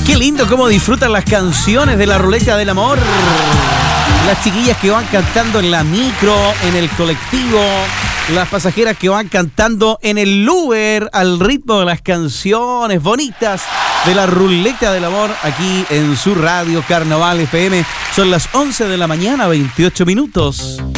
Qué lindo cómo disfrutan las canciones de la Ruleta del Amor. Las chiquillas que van cantando en la micro, en el colectivo, las pasajeras que van cantando en el Uber al ritmo de las canciones bonitas de la Ruleta del Amor aquí en su radio Carnaval FM. Son las 11 de la mañana, 28 minutos.